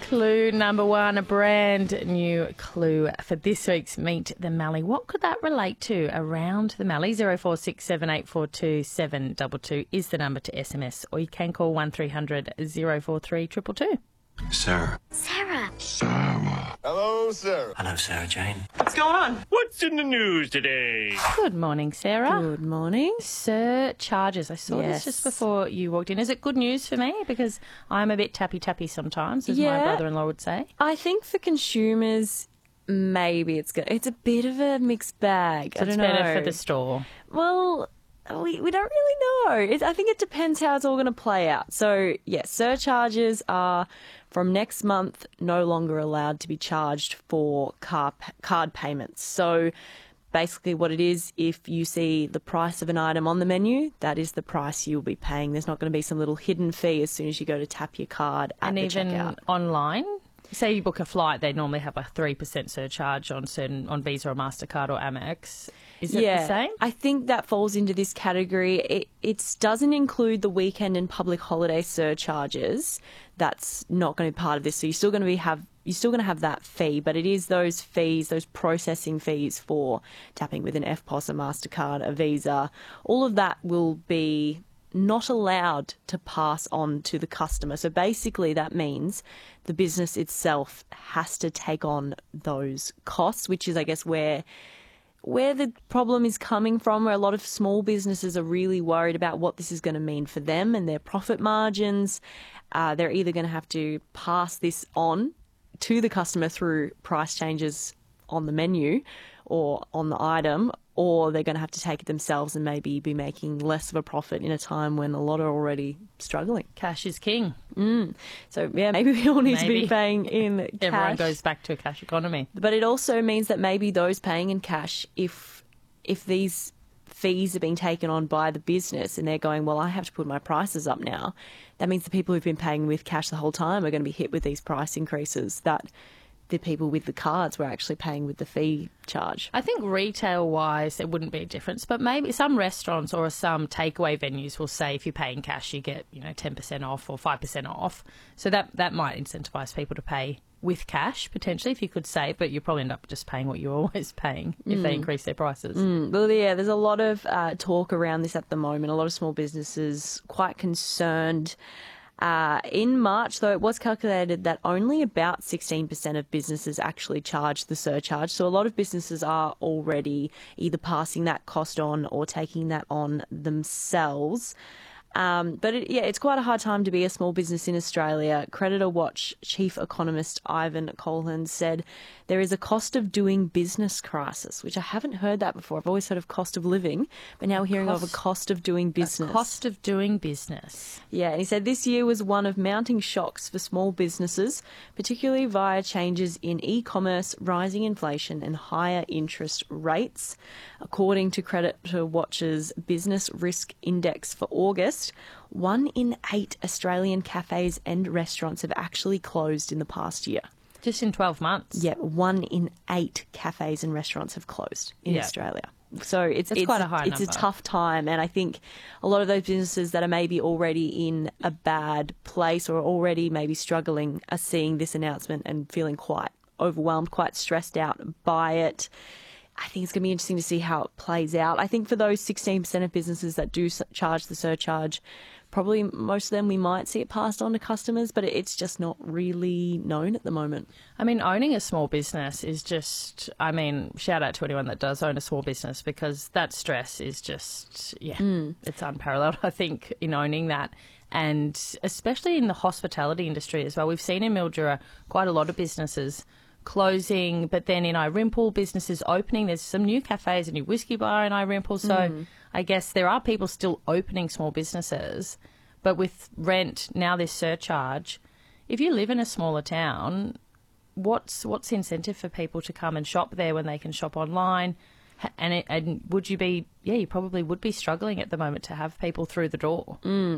Clue number one, a brand new clue for this week's Meet the Mallee. What could that relate to around the Mallee? 0467842722 is the number to SMS, or you can call 1300 043 222. Sarah. Sarah. Hello, Sarah. Hello, Sarah Jane. What's going on? What's in the news today? Good morning, Sarah. Good morning. Surcharges. I saw this just before you walked in. Is it good news for me? Because I'm a bit tappy sometimes, as my brother-in-law would say. I think for consumers, maybe it's good. It's a bit of a mixed bag. So I don't it's know. better for the store. Well, we don't really know. I think it depends how it's all going to play out. So, yes, surcharges are from next month no longer allowed to be charged for card payments. So basically what it is, if you see the price of an item on the menu, that is the price you'll be paying. There's not going to be some little hidden fee as soon as you go to tap your card at the checkout. And even online? Say you book a flight, they normally have a 3% surcharge on Visa or MasterCard or Amex. Is it the same? I think that falls into this category. It doesn't include the weekend and public holiday surcharges. That's not going to be part of this. So you're still going to have that fee, but it is those fees, those processing fees for tapping with an EFTPOS, a MasterCard, a Visa. All of that will be not allowed to pass on to the customer. So basically that means the business itself has to take on those costs, which is, I guess, where the problem is coming from, where a lot of small businesses are really worried about what this is going to mean for them and their profit margins. They're either going to have to pass this on to the customer through price changes on the menu or on the item, or they're going to have to take it themselves and maybe be making less of a profit in a time when a lot are already struggling. Cash is king. So, yeah, maybe we all need to be paying in cash. Everyone goes back to a cash economy. But it also means that maybe those paying in cash, if these fees are being taken on by the business and they're going, well, I have to put my prices up now, that means the people who've been paying with cash the whole time are going to be hit with these price increases that the people with the cards were actually paying with the fee charge. I think retail-wise there wouldn't be a difference, but maybe some restaurants or some takeaway venues will say if you pay in cash you get 10% off or 5% off. So that might incentivise people to pay with cash potentially if you could save, but you probably end up just paying what you're always paying if they increase their prices. Well, yeah, there's a lot of talk around this at the moment. A lot of small businesses quite concerned. In March, though, it was calculated that only about 16% of businesses actually charge the surcharge. So a lot of businesses are already either passing that cost on or taking that on themselves. But it's quite a hard time to be a small business in Australia. Creditor Watch chief economist Ivan Colhan said there is a cost of doing business crisis, which I haven't heard that before. I've always heard of cost of living, but now we're hearing of a cost of doing business. A cost of doing business. Yeah, and he said this year was one of mounting shocks for small businesses, particularly via changes in e-commerce, rising inflation and higher interest rates. According to Creditor Watch's Business Risk Index for August, 1 in 8 Australian cafes and restaurants have actually closed in the past year. Just in 12 months? Yeah, 1 in 8 cafes and restaurants have closed in Australia. So it's quite a high it's number. a tough time, and I think a lot of those businesses that are maybe already in a bad place or already maybe struggling are seeing this announcement and feeling quite overwhelmed, quite stressed out by it. I think it's going to be interesting to see how it plays out. I think for those 16% of businesses that do charge the surcharge, probably most of them we might see it passed on to customers, but it's just not really known at the moment. I mean, owning a small business is just, shout out to anyone that does own a small business, because that stress is just, it's unparalleled, I think, in owning that. And especially in the hospitality industry as well. We've seen in Mildura quite a lot of businesses closing, but then in Irimple, businesses opening. There's some new cafes, a new whiskey bar in Irimple. So I guess there are people still opening small businesses, but with rent, now this surcharge, if you live in a smaller town, what's the incentive for people to come and shop there when they can shop online? And would you be, you probably would be struggling at the moment to have people through the door.